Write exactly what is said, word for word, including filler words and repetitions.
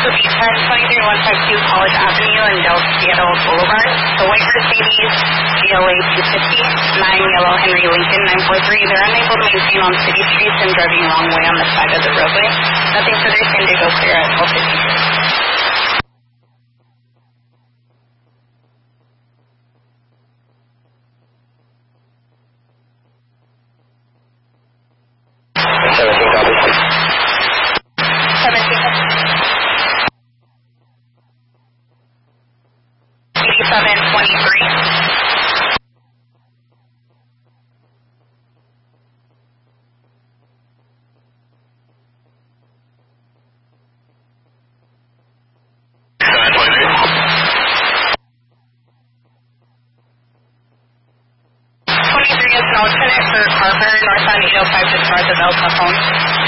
Beachhead, twenty-three one five two College Avenue and Del Cielo Boulevard. The white Mercedes, G L A two fifty, nine Yellow Henry Lincoln nine four three. They're unable to maintain on city streets and driving the wrong way on the side of the roadway. Nothing further is going to go clear at twelve fifty-six. eighty-seven twenty-three. twenty-three is an alternate for Carver, northbound eight oh five just north of El Cajon.